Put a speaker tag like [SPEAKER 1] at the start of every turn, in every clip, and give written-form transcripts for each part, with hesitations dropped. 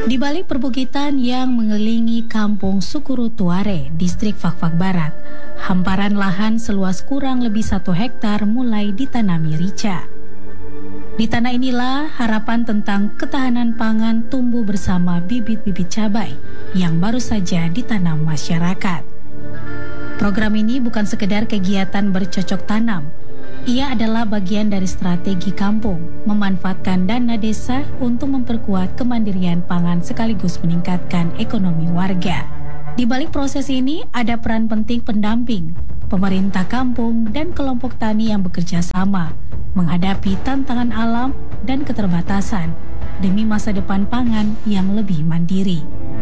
[SPEAKER 1] Di balik perbukitan yang mengelilingi kampung Sukurutuare, distrik Fakfak Barat, hamparan lahan seluas kurang lebih 1 hektar mulai ditanami rica. Di tanah inilah harapan tentang ketahanan pangan tumbuh bersama bibit-bibit cabai yang baru saja ditanam masyarakat. Program ini bukan sekedar kegiatan bercocok tanam. Ia adalah bagian dari strategi kampung, memanfaatkan dana desa untuk memperkuat kemandirian pangan sekaligus meningkatkan ekonomi warga. Di balik proses ini ada peran penting pendamping, pemerintah kampung dan kelompok tani yang bekerja sama, menghadapi tantangan alam dan keterbatasan demi masa depan pangan yang lebih mandiri.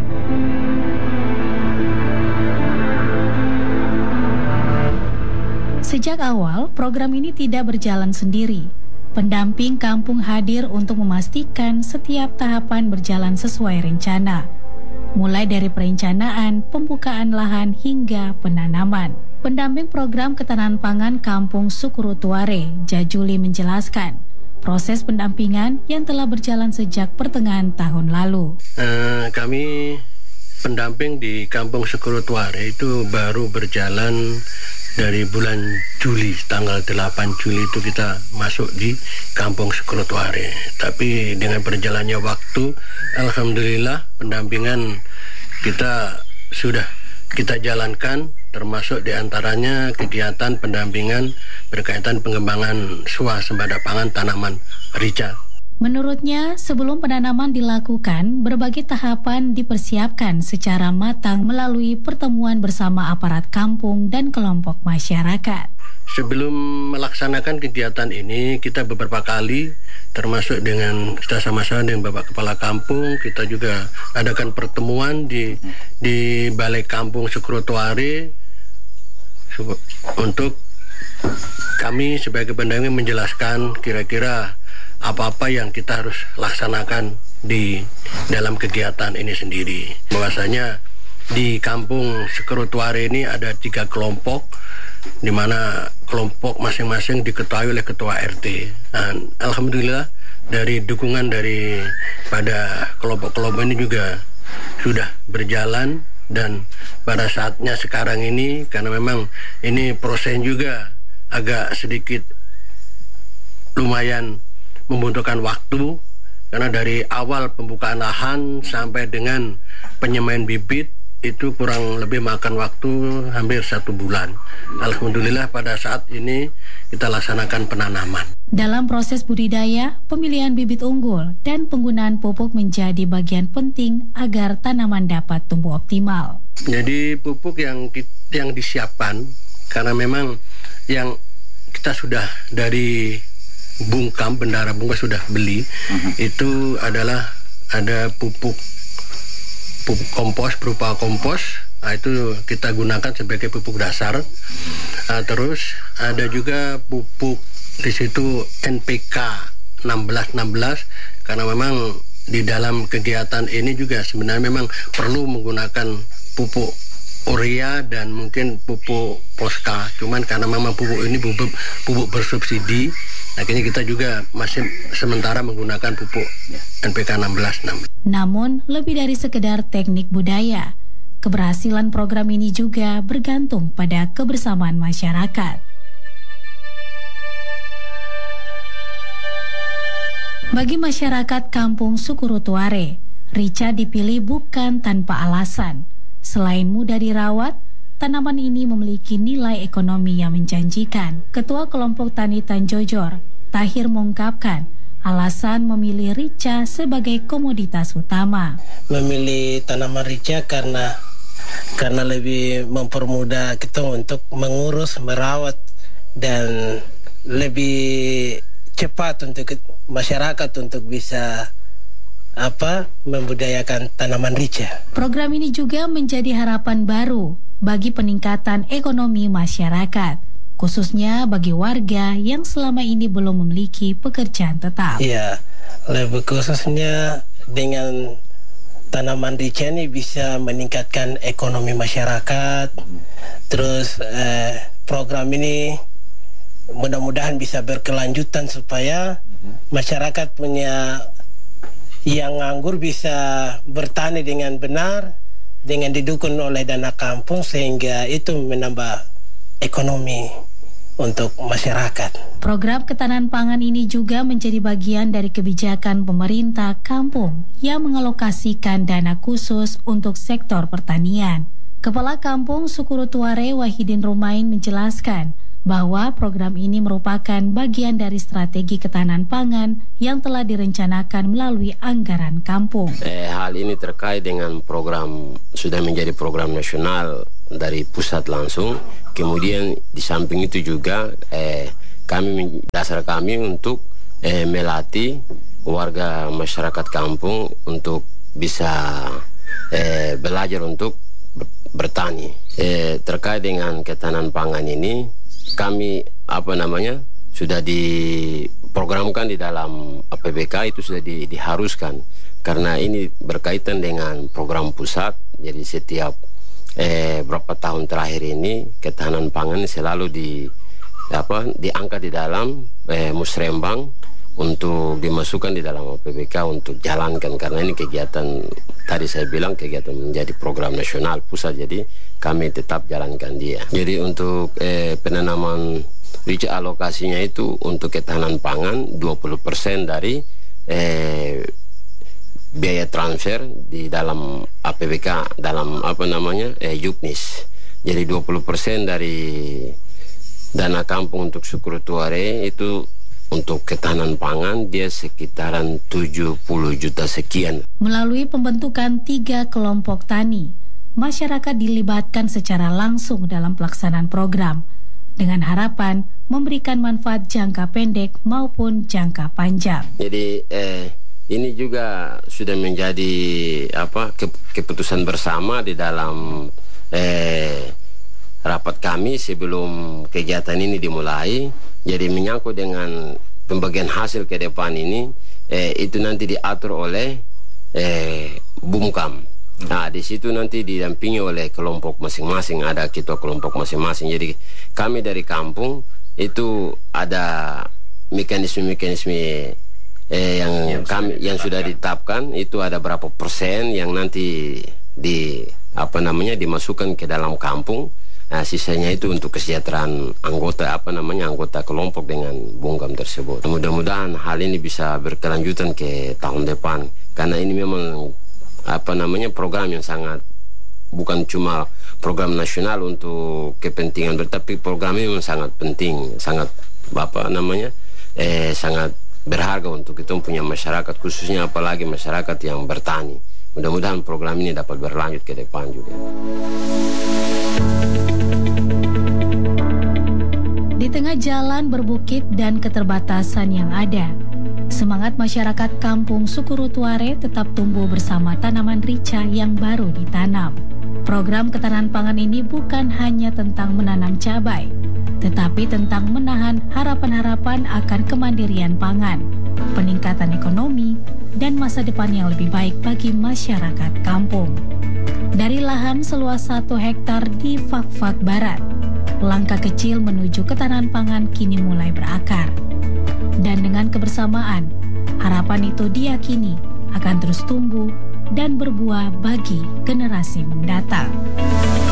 [SPEAKER 1] Sejak awal, program ini tidak berjalan sendiri. Pendamping kampung hadir untuk memastikan setiap tahapan berjalan sesuai rencana. Mulai dari perencanaan, pembukaan lahan hingga penanaman. Pendamping program ketahanan pangan Kampung Sukurutuare, Jajuli menjelaskan, proses pendampingan yang telah berjalan sejak pertengahan tahun lalu.
[SPEAKER 2] Kami pendamping di Kampung Sukurutuare itu baru berjalan dari bulan Juli, tanggal 8 Juli itu kita masuk di Kampung Sukurutuare. Tapi dengan berjalannya waktu, alhamdulillah pendampingan kita sudah kita jalankan, termasuk diantaranya kegiatan pendampingan berkaitan pengembangan swasembada pangan tanaman rica.
[SPEAKER 1] Menurutnya, sebelum penanaman dilakukan, berbagai tahapan dipersiapkan secara matang melalui pertemuan bersama aparat kampung dan kelompok masyarakat.
[SPEAKER 2] Sebelum melaksanakan kegiatan ini, kita beberapa kali, termasuk dengan kita sama-sama dengan Bapak Kepala Kampung, kita juga adakan pertemuan di Balai Kampung Sukurutuare untuk kami sebagai pendamping menjelaskan kira-kira apa-apa yang kita harus laksanakan di dalam kegiatan ini sendiri. Bahwasanya di Kampung Sukurutuare ini ada 3 kelompok, di mana kelompok masing-masing diketuai oleh ketua RT. Dan alhamdulillah dari dukungan dari pada kelompok-kelompok ini juga sudah berjalan, dan pada saatnya sekarang ini karena memang ini proses juga agak sedikit lumayan membutuhkan waktu, karena dari awal pembukaan lahan sampai dengan penyemaian bibit itu kurang lebih makan waktu hampir 1 bulan. Alhamdulillah pada saat ini kita laksanakan penanaman.
[SPEAKER 1] Dalam proses budidaya, pemilihan bibit unggul dan penggunaan pupuk menjadi bagian penting agar tanaman dapat tumbuh optimal.
[SPEAKER 2] Jadi pupuk yang disiapkan, karena memang yang kita sudah dari Bungkam, Bendara Bungkam sudah beli, itu adalah ada pupuk kompos berupa kompos. Nah, itu kita gunakan sebagai pupuk dasar. Terus ada juga pupuk di situ NPK 1616, karena memang di dalam kegiatan ini juga sebenarnya memang perlu menggunakan pupuk urea dan mungkin pupuk poska. Cuman karena memang pupuk ini pupuk bersubsidi, akhirnya kita juga masih sementara menggunakan pupuk NPK 1616.
[SPEAKER 1] Namun, lebih dari sekedar teknik budaya, keberhasilan program ini juga bergantung pada kebersamaan masyarakat. Bagi masyarakat Kampung Sukurutuare, rica dipilih bukan tanpa alasan. Selain mudah dirawat, tanaman ini memiliki nilai ekonomi yang menjanjikan. Ketua Kelompok Tani Tanjojor, Tahir mengungkapkan, alasan memilih rica sebagai komoditas utama.
[SPEAKER 3] Memilih tanaman rica karena lebih mempermudah kita untuk mengurus, merawat, dan lebih cepat untuk masyarakat untuk bisa membudayakan tanaman rica.
[SPEAKER 1] Program ini juga menjadi harapan baru bagi peningkatan ekonomi masyarakat, khususnya bagi warga yang selama ini belum memiliki pekerjaan tetap.
[SPEAKER 3] Ya, lebih khususnya dengan tanaman rica ini bisa meningkatkan ekonomi masyarakat. Terus program ini mudah-mudahan bisa berkelanjutan supaya masyarakat punya yang nganggur bisa bertani dengan benar, dengan didukung oleh dana kampung, sehingga itu menambah ekonomi untuk masyarakat.
[SPEAKER 1] Program ketahanan pangan ini juga menjadi bagian dari kebijakan pemerintah kampung yang mengalokasikan dana khusus untuk sektor pertanian. Kepala Kampung Sukuru Tuare Wahidin Rumain menjelaskan bahwa program ini merupakan bagian dari strategi ketahanan pangan yang telah direncanakan melalui anggaran kampung.
[SPEAKER 4] Hal ini terkait dengan program, sudah menjadi program nasional dari pusat langsung. Kemudian di samping itu juga dasar kami untuk melatih warga masyarakat kampung untuk bisa belajar untuk bertani. Terkait dengan ketahanan pangan ini, kami sudah diprogramkan di dalam APBK, itu sudah diharuskan karena ini berkaitan dengan program pusat. Jadi setiap berapa tahun terakhir ini ketahanan pangan selalu diangkat di dalam musrembang untuk dimasukkan di dalam APBK untuk jalankan, karena ini kegiatan, tadi saya bilang kegiatan menjadi program nasional pusat, jadi kami tetap jalankan dia. Jadi untuk penanaman rica alokasinya itu untuk ketahanan pangan 20% dari biaya transfer di dalam APBK, dalam Yuknis. Jadi 20% dari dana kampung untuk Sukuru Tuare itu untuk ketahanan pangan dia sekitaran 70 juta sekian.
[SPEAKER 1] Melalui pembentukan 3 kelompok tani, masyarakat dilibatkan secara langsung dalam pelaksanaan program dengan harapan memberikan manfaat jangka pendek maupun jangka panjang.
[SPEAKER 4] Jadi ini juga sudah menjadi keputusan bersama di dalam rapat kami sebelum kegiatan ini dimulai. Jadi menyangkut dengan pembagian hasil ke depan ini, itu nanti diatur oleh Bumkam. Nah, di situ nanti didampingi oleh kelompok masing-masing, ada ketua kelompok masing-masing. Jadi kami dari kampung itu ada mekanisme-mekanisme yang sudah ditetapkan, itu ada berapa persen yang nanti dimasukkan ke dalam kampung. Nah, sisanya itu untuk kesejahteraan anggota kelompok dengan Bumkam tersebut. Mudah-mudahan hal ini bisa berkelanjutan ke tahun depan, karena ini memang program yang sangat, bukan cuma program nasional untuk kepentingan, tetapi program ini memang sangat penting, sangat sangat berharga untuk kita punya masyarakat, khususnya apalagi masyarakat yang bertani. Mudah-mudahan program ini dapat berlanjut ke depan juga.
[SPEAKER 1] Di tengah jalan berbukit dan keterbatasan yang ada, semangat masyarakat kampung Sukuru Tuare tetap tumbuh bersama tanaman rica yang baru ditanam. Program ketahanan pangan ini bukan hanya tentang menanam cabai, tetapi tentang menahan harapan-harapan akan kemandirian pangan, peningkatan ekonomi, dan masa depan yang lebih baik bagi masyarakat kampung. Dari lahan seluas 1 hektar di Fakfak Barat, langkah kecil menuju ketahanan pangan kini mulai berakar. Dan dengan kebersamaan, harapan itu diyakini akan terus tumbuh dan berbuah bagi generasi mendatang.